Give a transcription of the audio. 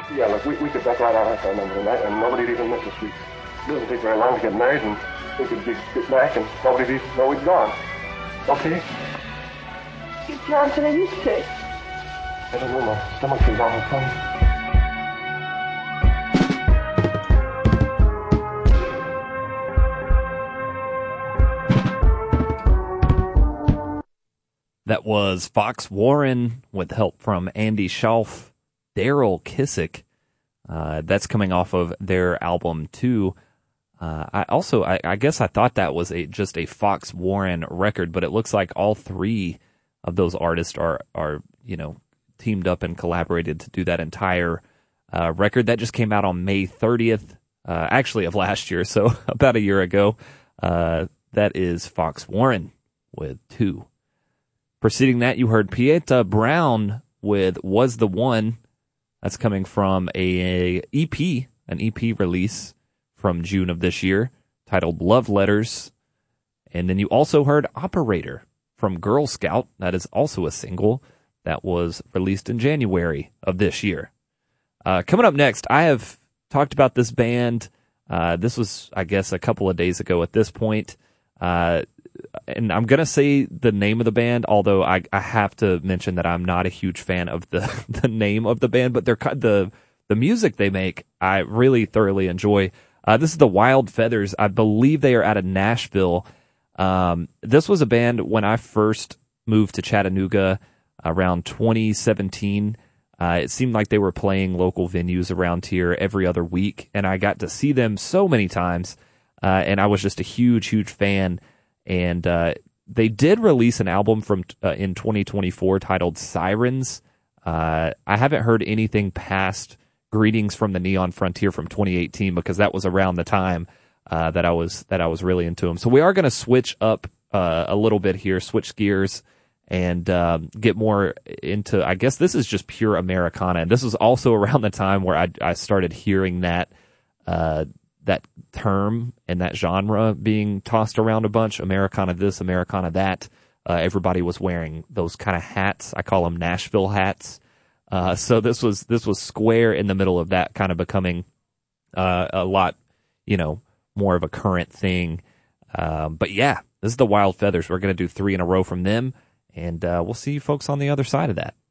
Yeah, look, we could back right out our phone number tonight, and nobody'd even miss us. It doesn't take very long to get married, and we could get back, and nobody'd even know we'd gone. Okay? Johnson, are you sick? I don't know, my stomach is awful funny. That was Fox Warren with help from Andy Schauf, Daryl Kissick. That's coming off of their album too. I guess I thought that was just a Fox Warren record, but it looks like all three of those artists are teamed up and collaborated to do that entire record. That just came out on May 30th, actually of last year, so about a year ago. That is Fox Warren with 2. Preceding that, you heard Pieta Brown with Was the One. That's coming from an EP release from June of this year, titled Love Letters. And then you also heard Operator from Girl Scout. That is also a single that was released in January of this year. Coming up next, I have talked about this band. This was, I guess, a couple of days ago at this point. And I'm going to say the name of the band, although I have to mention that I'm not a huge fan of the name of the band, but the music they make, I really thoroughly enjoy. This is the Wild Feathers. I believe they are out of Nashville. This was a band when I first moved to Chattanooga around 2017. It seemed like they were playing local venues around here every other week, and I got to see them so many times, and I was just a huge, huge fan. And they did release an album from in 2024 titled Sirens. I haven't heard anything past Greetings from the Neon Frontier from 2018 because that was around the time that I was really into them. So we are going to switch up a little bit here, switch gears, and get more into. I guess this is just pure Americana, and this was also around the time where I started hearing that term and that genre being tossed around a bunch. Americana this, Americana that. Everybody was wearing those kind of hats. I call them Nashville hats. So this was square in the middle of that kind of becoming a lot, more of a current thing. But yeah, this is the Wild Feathers. We're going to do 3 in a row from them, and we'll see you folks on the other side of that.